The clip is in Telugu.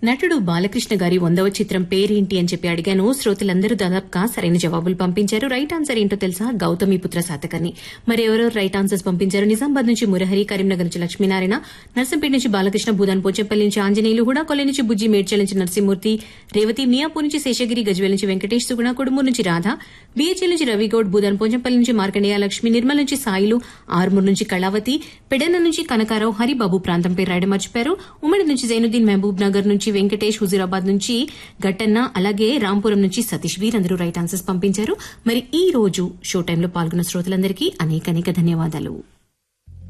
నటుడు బాలకృష్ణ గారి 100వ చిత్రం పేరేంటి అని చెప్పి అడిగాను. శ్రోతలందరూ దాదాపుగా సరైన జవాబులు పంపించారు. రైట్ ఆన్సర్ ఏంటో తెలుసా? గౌతమిపుత్ర శాతకర్ణి. మరి ఎవరెవరు రైట్ ఆన్సర్స్ పంపించారు? నిజామాబాద్ నుంచి మురహరి, కరీంనగర్ నుంచి లక్ష్మీనారాయణ, నర్సంపేట నుంచి బాలకృష్ణ, భూదాన్ పోచంపల్లి నుంచి ఆంజనేయులు, హుడాకొల్లి నుంచి బుజ్జి, మేడ్చల్ నుంచి నరసింహూర్తి, రేవతి, మియాపూర్ నుంచి శేషగిరి, గజ్వేల్ నుంచి వెంకటేష్, సుగుణ, కొడుమూరు నుంచి రాధ, బీహెచ్ఎల్ నుంచి రవిగౌడ్, భూదాన్ పోచంపల్లి నుంచి మార్కండేయ లక్ష్మి, నిర్మల్ నుంచి సాయిలు, ఆర్మూర్ నుంచి కళావతి, పెడన నుంచి కనకారావు, హరిబాబు ప్రాంతం పేరు రాయడం మర్చిపోయారు. ఉమ్మడి నుంచి జైనుద్దీన్, మహబూబ్ నగర్ నుంచి వెంకటేష్, హుజూరాబాద్ నుంచి గట్టన్న, అలాగే రాంపురం నుంచి సతీష్, వీరందరూ రైట్ ఆన్సర్స్ పంపించారు. మరి ఈ రోజు షో టైంలో పాల్గొన్న శ్రోతలందరికీ అనేక ధన్యవాదాలు.